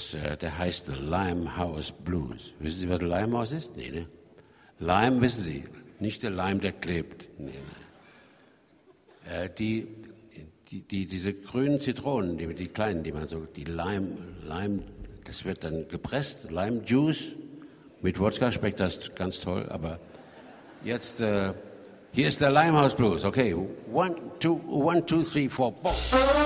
der heißt The Limehouse Blues. Wissen Sie, was Limehouse ist? Nee, ne? Lime, wissen Sie, nicht der Leim, der klebt. Nee, ne? Diese grünen Zitronen, die kleinen, die man so, die Lime, das wird dann gepresst, Lime Juice. Mit Wodka schmeckt das ganz toll, aber jetzt, hier ist der Limehouse Blues. Okay, 1, 2, 3, 4, 4.